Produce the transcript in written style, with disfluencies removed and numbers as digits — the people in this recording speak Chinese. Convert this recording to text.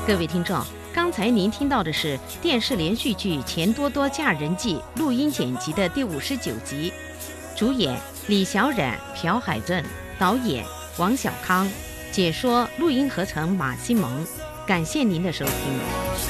各位听众，刚才您听到的是电视连续剧《钱多多嫁人记》录音剪辑的第59集，主演李小冉、朴海镇，导演王小康，解说录音合成马新蒙。感谢您的收听。